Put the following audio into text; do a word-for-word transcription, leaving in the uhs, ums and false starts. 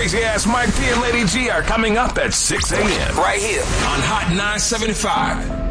Crazy Ass Mike P and Lady G are coming up at six a.m. right here on Hot nine seventy-five.